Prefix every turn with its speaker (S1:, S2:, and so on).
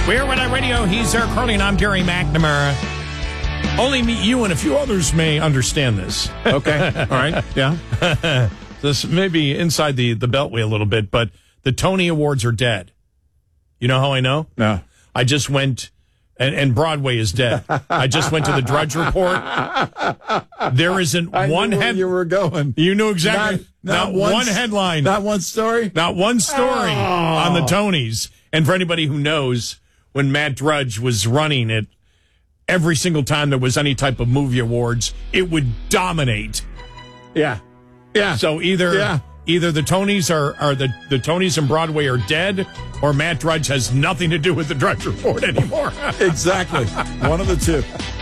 S1: We're Red Eye Radio. He's Eric Carly, and I'm Gary McNamara. Only me, you, and a few others may understand this.
S2: Okay. All right. Yeah.
S1: This may be inside the beltway a little bit, but the Tony Awards are dead. You know how I know?
S2: No.
S1: I just went, and Broadway is dead. I just went to the Drudge Report. There isn't one
S2: head. You were going.
S1: You knew exactly. Not one headline.
S2: Not one story.
S1: Not one story on the Tonys. And for anybody who knows, when Matt Drudge was running it, every single time there was any type of movie awards, it would dominate.
S2: Yeah. Yeah.
S1: So either the Tonys are the Tonys and Broadway are dead, or Matt Drudge has nothing to do with the Drudge Report anymore.
S2: Exactly. One of the two.